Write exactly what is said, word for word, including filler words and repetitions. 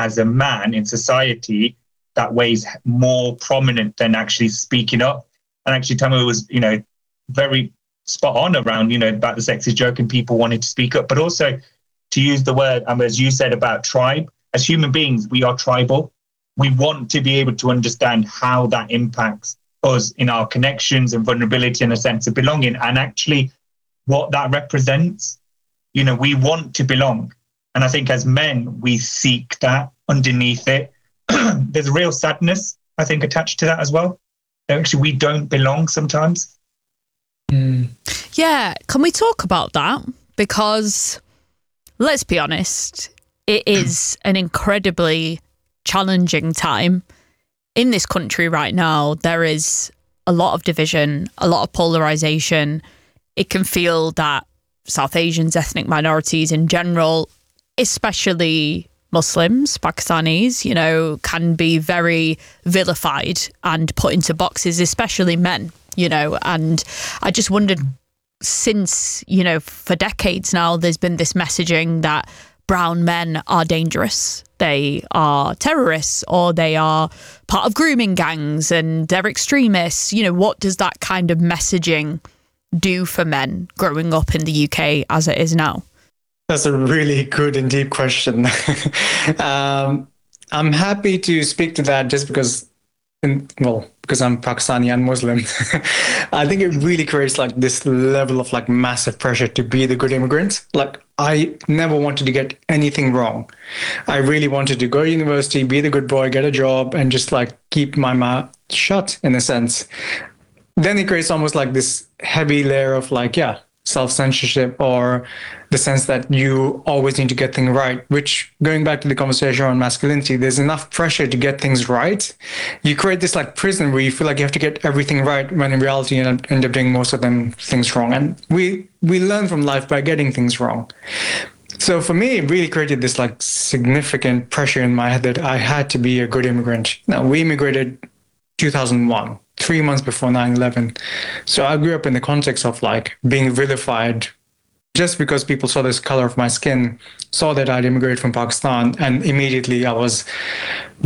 as a man in society, that weighs more prominent than actually speaking up. And actually, Tamu was, you know, very spot on around, you know, about the sexist joke and people wanting to speak up, but also to use the word, um, as you said about tribe. As human beings, we are tribal. We want to be able to understand how that impacts us in our connections and vulnerability and a sense of belonging, and actually what that represents. You know, we want to belong. And I think as men, we seek that underneath it. There's a real sadness, I think, attached to that as well. Actually, we don't belong sometimes. Mm. Yeah, can we talk about that? Because let's be honest, it is an incredibly challenging time in this country right now. There is a lot of division, a lot of polarization. It can feel that South Asians, ethnic minorities in general, especially Muslims, Pakistanis, you know, can be very vilified and put into boxes, especially men, you know. And I just wondered, since, you know, for decades now, there's been this messaging that brown men are dangerous. They are terrorists, or they are part of grooming gangs and they're extremists. You know, what does that kind of messaging do for men growing up in the U K as it is now? That's a really good and deep question. um, I'm happy to speak to that just because, well, because I'm Pakistani and Muslim. I think it really creates like this level of like massive pressure to be the good immigrant. Like, I never wanted to get anything wrong. I really wanted to go to university, be the good boy, get a job, and just like keep my mouth shut in a sense. Then it creates almost like this heavy layer of like, yeah, self-censorship, or the sense that you always need to get things right, which, going back to the conversation on masculinity, there's enough pressure to get things right. You create this like prison where you feel like you have to get everything right, when in reality you end up doing most of them things wrong. And we we learn from life by getting things wrong. So for me, it really created this like significant pressure in my head that I had to be a good immigrant. Now, we immigrated two thousand one, three months before nine eleven. So I grew up in the context of like being vilified just because people saw this color of my skin, saw that I'd immigrated from Pakistan, and immediately I was